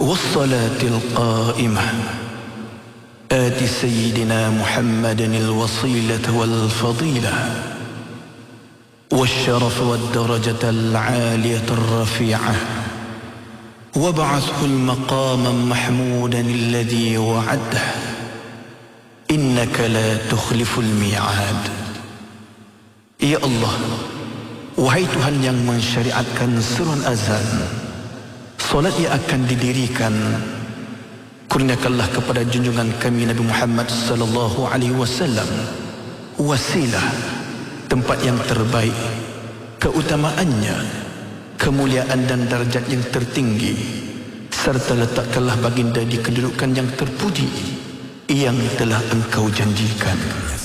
والصلاة القائمة آت سيدنا محمد الوصيلة والفضيلة والشرف والدرجة العالية الرفيعة وابعثه المقام محمودا الذي وعده إنك لا تخلف الميعاد. Ya Allah, wahai Tuhan yang mensyariatkan seruan azan, solat yang akan didirikan, kurniakanlah kepada junjungan kami Nabi Muhammad sallallahu alaihi wasallam wasilah, tempat yang terbaik, keutamaannya, kemuliaan dan darjat yang tertinggi, serta letakkanlah baginda di kedudukan yang terpuji yang telah Engkau janjikan.